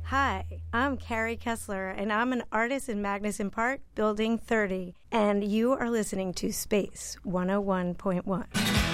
Hi, I'm Carrie Kessler, and I'm an artist in Magnuson Park, Building 30, and you are listening to Space 101.1.